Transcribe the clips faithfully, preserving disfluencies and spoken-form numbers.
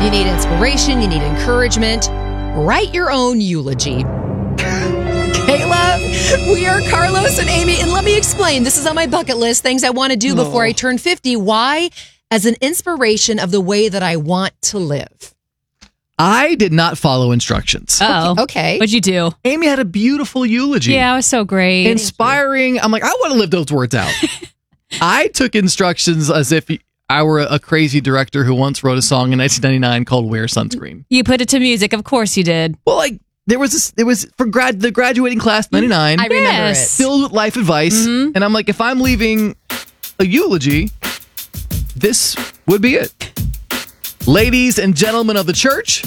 You need inspiration. You need encouragement. Write your own eulogy. Kayla, we are Carlos and Amy, and let me explain. This is on my bucket list, things I want to do before I turn fifty. Why? As an inspiration of the way that I want to live. I did not follow instructions. Oh, Okay. What'd you do? Amy had a beautiful eulogy. Yeah, it was so great. Inspiring. I'm like, I want to live those words out. I took instructions as if I were a crazy director who once wrote a song in nineteen ninety-nine called Wear Sunscreen. You put it to music. Of course you did. Well, like, there was this, there was for grad the graduating class ninety-nine. I remember Yes. it. Filled with life advice. Mhm. And I'm like, if I'm leaving a eulogy, this would be it. Ladies and gentlemen of the church,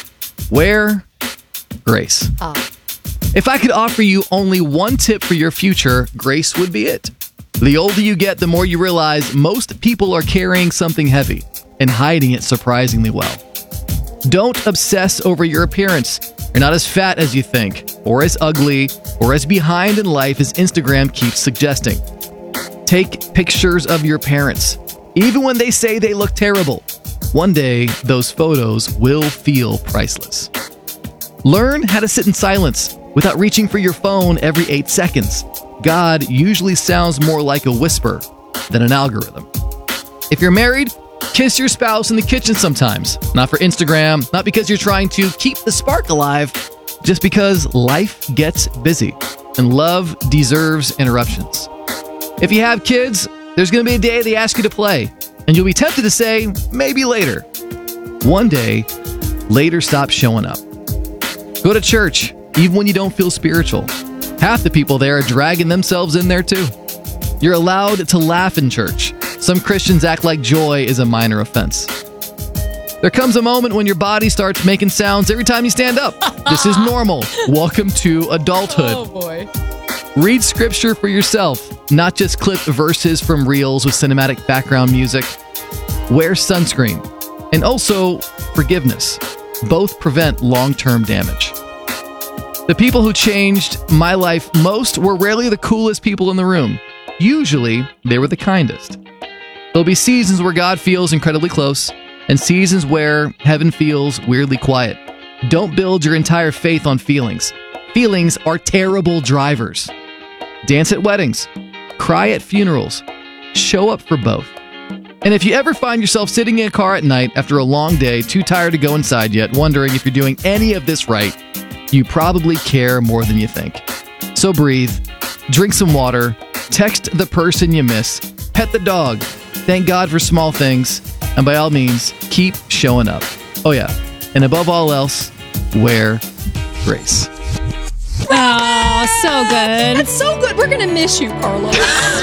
wear grace. Oh. If I could offer you only one tip for your future, grace would be it. The older you get, the more you realize most people are carrying something heavy and hiding it surprisingly well. Don't obsess over your appearance. You're not as fat as you think, or as ugly, or as behind in life as Instagram keeps suggesting. Take pictures of your parents, even when they say they look terrible. One day, those photos will feel priceless. Learn how to sit in silence without reaching for your phone every eight seconds. God usually sounds more like a whisper than an algorithm. If you're married, kiss your spouse in the kitchen sometimes. Not for Instagram, not because you're trying to keep the spark alive, just because life gets busy and love deserves interruptions. If you have kids, there's going to be a day they ask you to play, and you'll be tempted to say, maybe later. One day, later stops showing up. Go to church, even when you don't feel spiritual. Half the people there are dragging themselves in there too. You're allowed to laugh in church. Some Christians act like joy is a minor offense. There comes a moment when your body starts making sounds every time you stand up. This is normal. Welcome to adulthood. Oh, boy. Read scripture for yourself, not just clip verses from reels with cinematic background music. Wear sunscreen. And also forgiveness. Both prevent long-term damage. The people who changed my life most were rarely the coolest people in the room. Usually, they were the kindest. There'll be seasons where God feels incredibly close, and seasons where heaven feels weirdly quiet. Don't build your entire faith on feelings. Feelings are terrible drivers. Dance at weddings. Cry at funerals. Show up for both. And if you ever find yourself sitting in a car at night after a long day, too tired to go inside yet, wondering if you're doing any of this right, you probably care more than you think. So breathe, drink some water, text the person you miss, pet the dog, thank God for small things, and by all means, keep showing up. Oh yeah, and above all else, wear grace. Oh, so good. That's so good. We're going to miss you, Carlos.